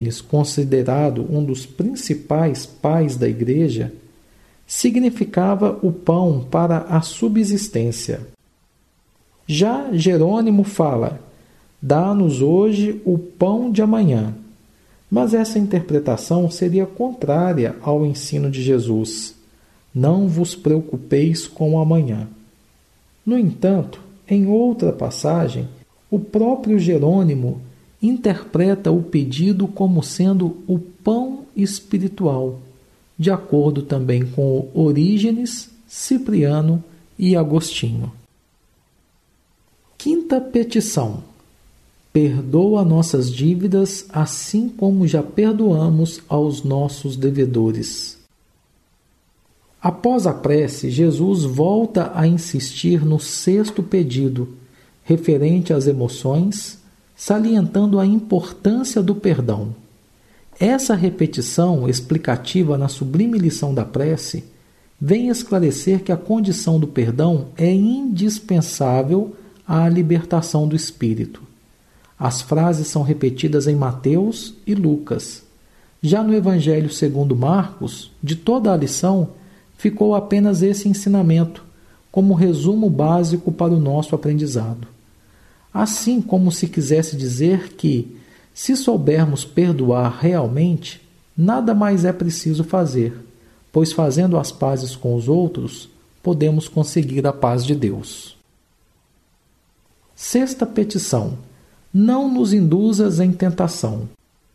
considerado um dos principais pais da Igreja, significava o pão para a subsistência. Já Jerônimo fala: dá-nos hoje o pão de amanhã. Mas essa interpretação seria contrária ao ensino de Jesus. Não vos preocupeis com o amanhã. No entanto, em outra passagem, o próprio Jerônimo interpreta o pedido como sendo o pão espiritual, de acordo também com Orígenes, Cipriano e Agostinho. Quinta petição: perdoa nossas dívidas, assim como já perdoamos aos nossos devedores. Após a prece, Jesus volta a insistir no sexto pedido, referente às emoções, salientando a importância do perdão. Essa repetição explicativa na sublime lição da prece vem esclarecer que a condição do perdão é indispensável à libertação do espírito. As frases são repetidas em Mateus e Lucas. Já no Evangelho segundo Marcos, de toda a lição, ficou apenas esse ensinamento, como resumo básico para o nosso aprendizado. Assim como se quisesse dizer que, se soubermos perdoar realmente, nada mais é preciso fazer, pois fazendo as pazes com os outros, podemos conseguir a paz de Deus. Sexta petição: não nos induzas em tentação.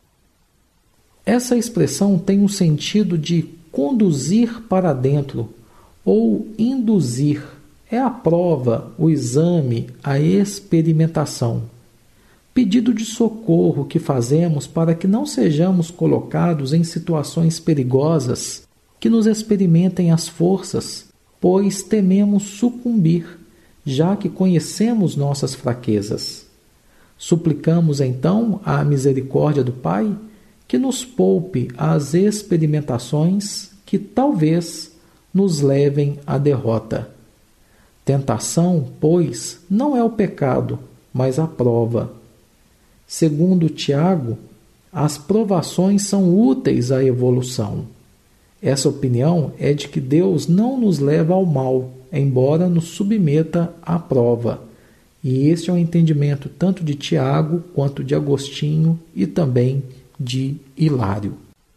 Essa expressão tem o sentido de conduzir para dentro ou induzir. É a prova, o exame, a experimentação. Pedido de socorro que fazemos para que não sejamos colocados em situações perigosas que nos experimentem as forças, pois tememos sucumbir, já que conhecemos nossas fraquezas. Suplicamos então à misericórdia do Pai que nos poupe as experimentações que talvez nos levem à derrota. Tentação, pois, não é o pecado, mas a prova. Segundo Tiago, as provações são úteis à evolução. Essa opinião é de que Deus não nos leva ao mal, embora nos submeta à prova. E este é o entendimento tanto de Tiago quanto de Agostinho e também de Hilário.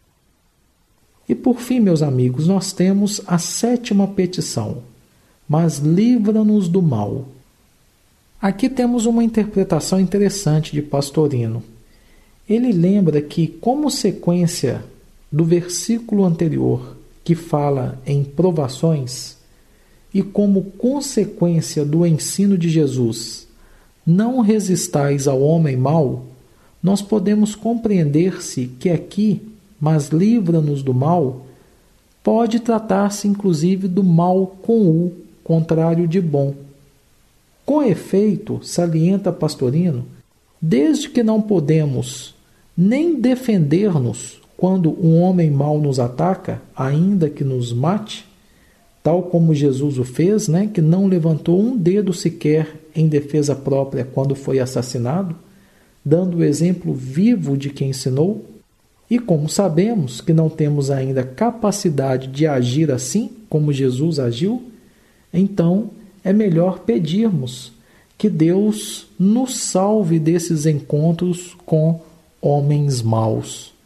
E por fim, meus amigos, nós temos a sétima petição: mas livra-nos do mal. Aqui temos uma interpretação interessante de Pastorino. Ele lembra que, como sequência do versículo anterior, que fala em provações, e como consequência do ensino de Jesus, não resistais ao homem mau, nós podemos compreender-se que aqui, mas livra-nos do mal, pode tratar-se inclusive do mal com U, contrário de bom. Com efeito, salienta Pastorino, desde que não podemos nem defender-nos quando um homem mau nos ataca, ainda que nos mate, tal como Jesus o fez, que não levantou um dedo sequer em defesa própria quando foi assassinado, dando o exemplo vivo de quem ensinou. E como sabemos que não temos ainda capacidade de agir assim como Jesus agiu, então é melhor pedirmos que Deus nos salve desses encontros com homens maus.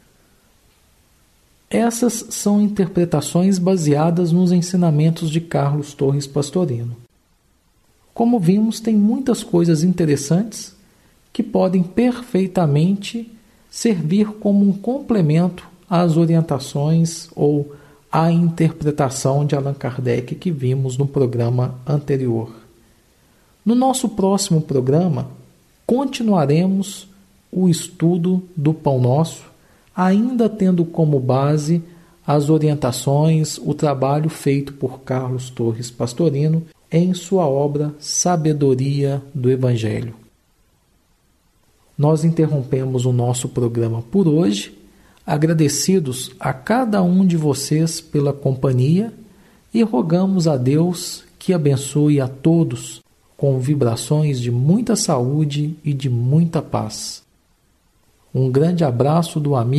Essas são interpretações baseadas nos ensinamentos de Carlos Torres Pastorino. Como vimos, tem muitas coisas interessantes que podem perfeitamente servir como um complemento às orientações ou à interpretação de Allan Kardec que vimos no programa anterior. No nosso próximo programa, continuaremos o estudo do Pão Nosso, ainda tendo como base as orientações, o trabalho feito por Carlos Torres Pastorino em sua obra Sabedoria do Evangelho. Nós interrompemos o nosso programa por hoje, agradecidos a cada um de vocês pela companhia e rogamos a Deus que abençoe a todos com vibrações de muita saúde e de muita paz. Um grande abraço do amigo